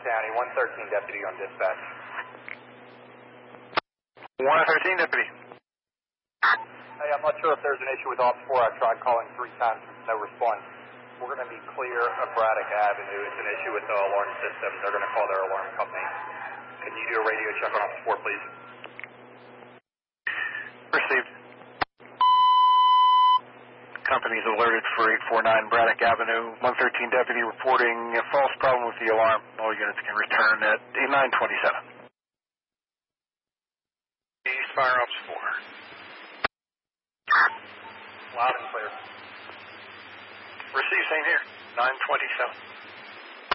County, 113 deputy on dispatch. 113 deputy. Hey, I'm not sure if there's an issue with Ops 4. I've tried calling 3 times, no response. We're going to be clear of Braddock Avenue. It's an issue with the alarm system. They're going to call their alarm company. Can you do a radio check on Ops 4, please? Received. Company's alerted for 849 Braddock Avenue. 113 deputy reporting a false problem with the alarm. All units can return at 927. East Fire Ops 4. Loud and clear. Receive, same here. 927.